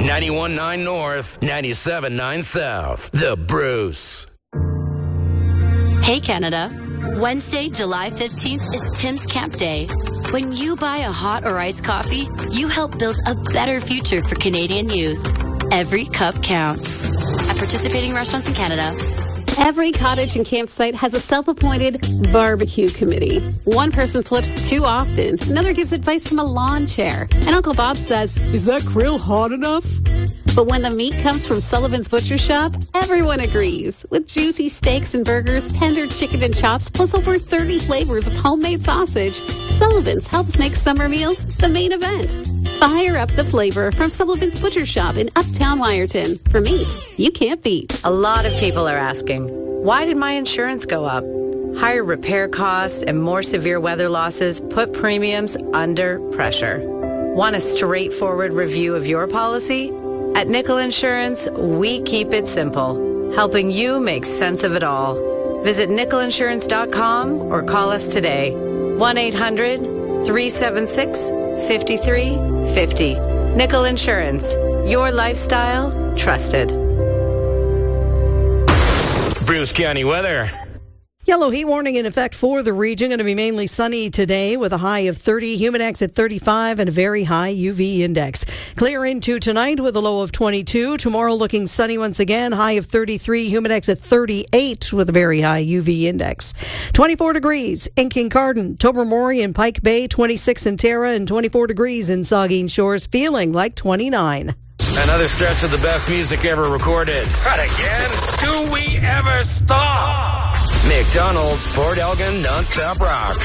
91.9 North, 97.9 South. The Bruce. Hey, Canada. Wednesday, July 15th is Tim's Camp Day. When you buy a hot or iced coffee, you help build a better future for Canadian youth. Every cup counts. At participating restaurants in Canada. Every cottage and campsite has a self-appointed barbecue committee. One person flips too often. Another gives advice from a lawn chair. And Uncle Bob says, "Is that grill hot enough?" But when the meat comes from Sullivan's Butcher Shop, everyone agrees. With juicy steaks and burgers, tender chicken and chops, plus over 30 flavors of homemade sausage, Sullivan's helps make summer meals the main event. Fire up the flavor from Sullivan's Butcher Shop in Uptown Wyerton. For meat you can't beat. A lot of people are asking, why did my insurance go up? Higher repair costs and more severe weather losses put premiums under pressure. Want a straightforward review of your policy? At Nickel Insurance, we keep it simple, helping you make sense of it all. Visit nickelinsurance.com or call us today. 1-800-376-5350. Nickel Insurance. Your lifestyle, trusted. Bruce County weather. Yellow heat warning in effect for the region. Going to be mainly sunny today with a high of 30, Humidex at 35, and a very high UV index. Clear into tonight with a low of 22. Tomorrow looking sunny once again, high of 33, Humidex at 38 with a very high UV index. 24 degrees in Kincardine, Tobermory and Pike Bay, 26 in Tara, and 24 degrees in Saugeen Shores, feeling like 29. Another stretch of the best music ever recorded. But again, do we ever stop? McDonald's, Port Elgin, non-stop rock.